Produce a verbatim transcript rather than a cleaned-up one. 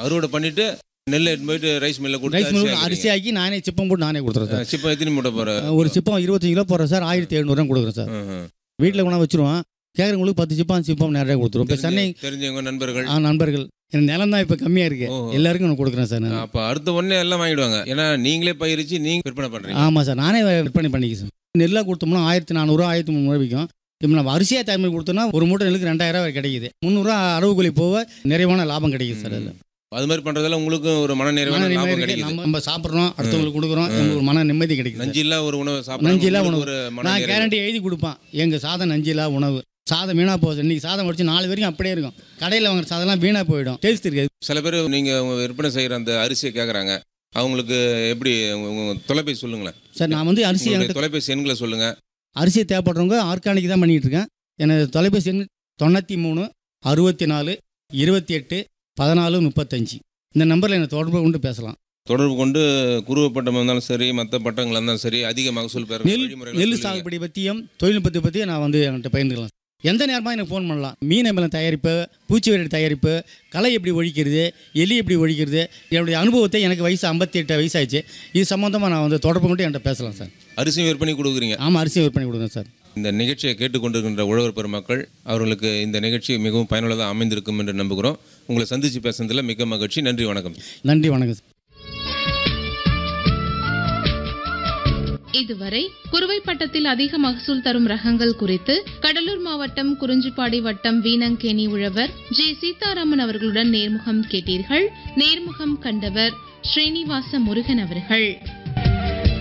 அறுவடை பண்ணிட்டு நெல் எடுத்து போயிட்டு ரைஸ் மில்ல கொடுத்து ரைஸ் மில் அரிசி ஆக்கி நானே சிப்பம் போட்டு நானே கொடுத்துறேன் சார். சிப்பம் எத்தனை மூட்டை போகிறேன்? ஒரு சிப்பம் இருபத்தஞ்சு கிலோ போடுறேன் சார். ஆயிரத்தி எழுநூறுவா கொடுக்குறேன் சார். வீட்டில் கொண்டா வச்சுருவோம். கேட்குறவங்களுக்கு பத்து சிப்பம் சிப்பம் நிறைய கொடுத்துருவோம். இப்போ சென்னை தெரிஞ்சவங்க நண்பர்கள் ஆ நண்பர்கள் எனக்கு நிலம் தான் இப்போ கம்மியாக இருக்குது. எல்லாருக்கும் நான் கொடுக்குறேன் சார். நான் அப்போ அடுத்த உடனே எல்லாம் வாங்கிடுவாங்க. ஏன்னா நீங்களே பயிரிச்சு நீங்கள் விற்பனை பண்ணுறீங்க. ஆமாம் சார், நானே விற்பனை பண்ணிக்க சார். நெல்லாக கொடுத்தோம்னா ஆயிரத்தி நானூறுரூவா ஆயிரத்தி முந்நூறுவா விற்கும். இப்போ நம்ம அரிசியாக தயார் கொடுத்தோம்னா ஒரு மூட்டை நெல்லுக்கு ரெண்டாயிரம் ரூபாய் கிடைக்குது. முந்நூறுரூவா அளவு கூலி போக நிறைவான லாபம் கிடைக்குது சார். அதில் அது மாதிரி பண்ணுறதால உங்களுக்கு ஒரு மன நிறைவான லாபம் கிடைக்குது. நம்ம நம்ம சாப்பிட்றோம், அடுத்தவங்களுக்கு கொடுக்குறோம், எங்களுக்கு ஒரு மன நிம்மதி கிடைக்குது. நஞ்சில்லா ஒரு உணவு சாப்பிட நஞ்சில்லா உணவு நான் கேரண்டி எழுதி கொடுப்பேன். எங்கள் சாதம் நஞ்சில்லா உணவு. சாதம் வீணாக போகுது. இன்றைக்கி சாதம் வச்சு நாலு வரைக்கும் அப்படியே இருக்கும். கடையில் வாங்குற சாதம்லாம் வீணாக போயிடும், டேஸ்ட் இருக்காது. சில பேர் நீங்கள் விற்பனை செய்கிற அந்த அரிசியை கேட்குறாங்க. அவங்களுக்கு எப்படி உங்கள் தொலைபேசி சொல்லுங்களேன் சார். நான் வந்து அரிசி எனக்கு தொலைபேசி எண்களை சொல்லுங்கள். அரிசியை தேவைப்படுறவங்க ஆர்கானிக் தான் பண்ணிகிட்டு இருக்கேன். எனது தொலைபேசி எண் தொண்ணூற்றி மூணு அறுபத்தி நாலு இருபத்தி எட்டு பதினாலு முப்பத்தஞ்சு. இந்த நம்பரில் என்னை தொடர்பு கொண்டு பேசலாம். தொடர்பு கொண்டு குருவ பட்டம் இருந்தாலும் சரி, மற்ற பட்டங்களாக இருந்தாலும் சரி, அதிக மகசூல் பெற நெல் நெல் சாகுபடி பற்றியும் தொழில்நுட்பத்தை பற்றியும் நான் வந்து என்கிட்ட பகிர்ந்துக்கலாம். எந்த நேரமாக எனக்கு ஃபோன் பண்ணலாம். மீன் அமிலம் தயாரிப்பு, பூச்சி விரட்டி தயாரிப்பு, களை எப்படி ஒழிக்கிறது, எலி எப்படி ஒழிக்கிறது, என்னுடைய அனுபவத்தை எனக்கு வயசு ஐம்பத்தி எட்டு வயசாச்சு. இது சம்மந்தமாக நான் வந்து தொடர்பு கொண்டு என்கிட்ட பேசலாம் சார். அரிசி விற்பனை கொடுக்குறீங்க? ஆமாம், அரிசி விற்பனை கொடுக்குறேன் சார். இந்த நிகழ்ச்சியை கேட்டுக்கொண்டிருக்கின்ற உழவர் பெருமக்கள் அவர்களுக்கு இந்த நிகழ்ச்சி மிகவும் பயனுள்ளதாக அமைந்திருக்கும் என்று நம்புகிறோம். உங்களை சந்தித்து பேசுனதில் மிக மகிழ்ச்சி. நன்றி, வணக்கம். நன்றி, வணக்கம். இதுவரை குறுவை பட்டத்தில் அதிக மகசூல் தரும் ரகங்கள் குறித்து கடலூர் மாவட்டம் குறிஞ்சிப்பாடி வட்டம் வீணங்கேணி உழவர் ஜே சீதாராமன் அவர்களுடன் நேர்முகம் கேட்டீர்கள். நேர்முகம் கண்டவர் ஸ்ரீனிவாச முருகன் அவர்கள்.